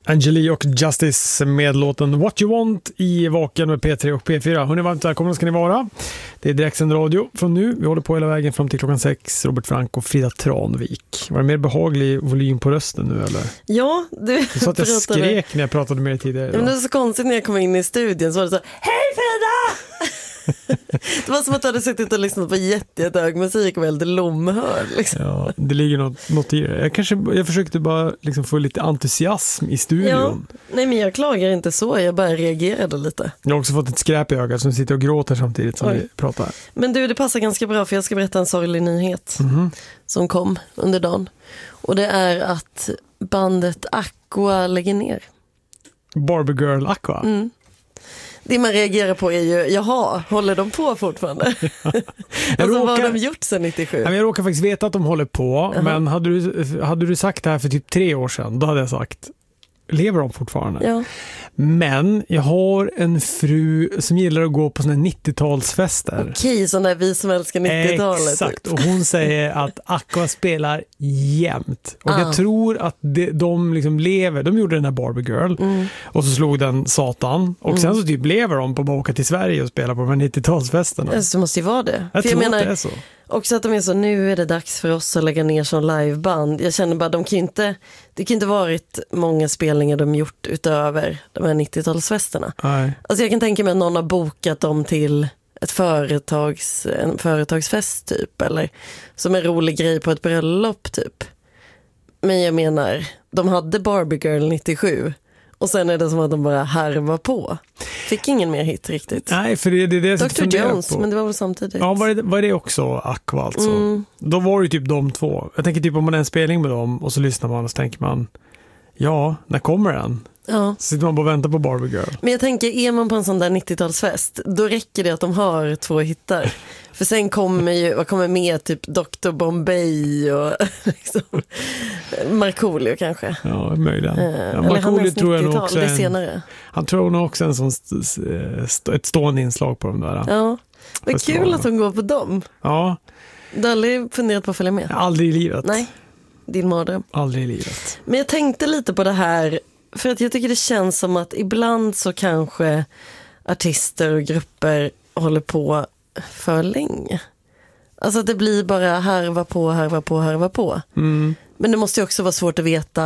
Angeli och Justice med låten What You Want i Vaken med P3 och P4. Hörrni, varmt välkomna ska ni vara. Det är direktsänd radio från nu. Vi håller på hela vägen fram till klockan 6. Robert Frank och Frida Tranvik. Var det mer behaglig volym på rösten nu eller? Ja, du så att jag skrek när jag pratade med dig tidigare. Ja, men det är så konstigt när jag kom in i studion så var det så: hej Frida! Det var som att du hade suttit och lyssnat på jättehög musik och väldigt lomhörd liksom. Ja, det ligger något i det. Jag försökte bara liksom få lite entusiasm i studion. Ja, nej men jag klagar inte så, jag bara reagerade lite. Jag har också fått ett skräp i ögat som sitter och gråter samtidigt som vi pratar. Men du, det passar ganska bra för jag ska berätta en sorglig nyhet som kom under dagen. Och det är att bandet Aqua lägger ner. Barbie Girl Aqua? Mm. Det man reagerar på är ju, jaha, håller de på fortfarande? Alltså vad har de gjort sedan 97? Jag råkar faktiskt veta att de håller på, men hade du sagt det här för typ 3 år sedan, då hade jag sagt, lever de fortfarande? Ja. Men jag har en fru som gillar att gå på såna 90-talsfester. Okej, sådana där vi som älskar 90-talet. Exakt, och hon säger att Aqua spelar jämt. Och jag tror att de liksom lever. De gjorde den här Barbie Girl och så slog den satan. Och sen så typ lever de på att åka till Sverige och spela på de här 90-talsfesterna. Alltså, det måste ju vara det. Jag tror att det är så. Också att de är så, nu är det dags för oss att lägga ner som liveband. Jag känner bara, det kan inte varit många spelningar de gjort utöver de här 90-talsfesterna. Nej. Alltså jag kan tänka mig att någon har bokat dem till en företagsfest typ, eller som en rolig grej på ett bröllop typ. Men jag menar, de hade Barbie Girl 97 och sen är det som att de bara harvar på. Fick ingen mer hit riktigt. Nej, för det är det som Dr. Jones, på. Men det var väl samtidigt. Ja, var det också Aqua alltså? Då var det typ de två. Jag tänker typ om man är en spelning med dem och så lyssnar man och så tänker man, ja, när kommer den? Ja. Så sitter man bara och väntar på Barbie Girl. Men jag tänker, är man på en sån där 90-talsfest, då räcker det att de har 2 hittar. För sen vad kommer med typ Dr. Bombay och liksom, Markoolio kanske. Ja, möjligen. Markoolio tror jag nog också han tror nog också en sån ett stående inslag på dem där. Ja, det är kul att de går på dem. Ja. Du har aldrig funderat på att följa med? Aldrig i livet. Nej, din mardröm. Aldrig i livet. Men jag tänkte lite på det här, för att jag tycker det känns som att ibland så kanske artister och grupper håller på för länge. Alltså att det blir bara harva på. Men det måste ju också vara svårt att veta